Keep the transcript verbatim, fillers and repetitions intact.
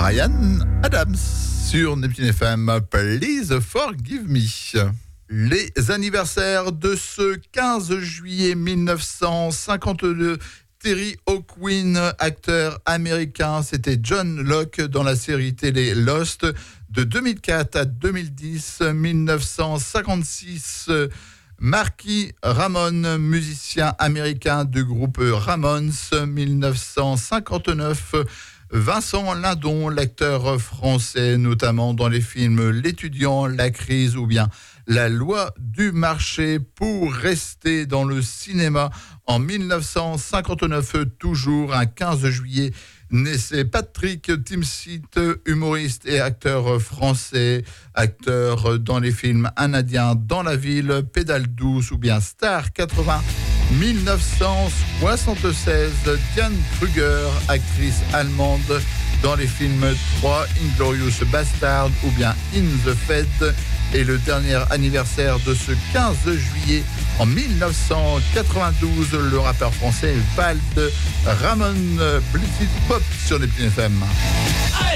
Bryan Adams sur Neptune F M, Please Forgive Me. Les anniversaires de ce quinze juillet mille neuf cent cinquante-deux, Terry O'Quinn, acteur américain, c'était John Locke dans la série télé Lost. De deux mille quatre à deux mille dix, mille neuf cent cinquante-six, Marky Ramone, musicien américain du groupe Ramones. Mille neuf cent cinquante-neuf, Vincent Lindon, l'acteur français, notamment dans les films L'étudiant, La crise ou bien La loi du marché. Pour rester dans le cinéma, en mille neuf cent cinquante-neuf, toujours un quinze juillet, naissait Patrick Timsit, humoriste et acteur français, acteur dans les films Un Indien dans la ville, Pédale douce ou bien Star quatre-vingts. mille neuf cent soixante-seize, Diane Kruger, actrice allemande dans les films trois, Inglorious Bastard ou bien In the Fed. Et le dernier anniversaire de ce quinze juillet, en mille neuf cent quatre-vingt-douze, le rappeur français Vald Ramon Blitzit Pop sur les Neptune F M.